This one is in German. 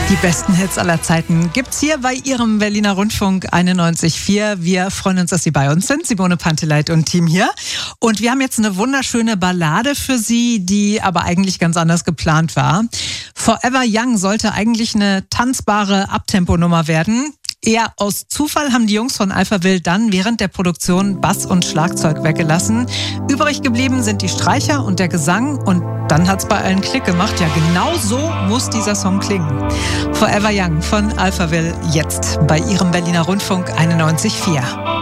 Die besten Hits aller Zeiten gibt's hier bei Ihrem Berliner Rundfunk 91.4. Wir freuen uns, dass Sie bei uns sind. Simone Panteleit und Team hier. Und wir haben jetzt eine wunderschöne Ballade für Sie, die aber eigentlich ganz anders geplant war. Forever Young sollte eigentlich eine tanzbare Abtemponummer werden. Eher aus Zufall haben die Jungs von Alphaville dann während der Produktion Bass und Schlagzeug weggelassen. Übrig geblieben sind die Streicher und der Gesang und dann hat's bei allen Klick gemacht. Ja, genau so muss dieser Song klingen. Forever Young von Alphaville jetzt bei Ihrem Berliner Rundfunk 91.4.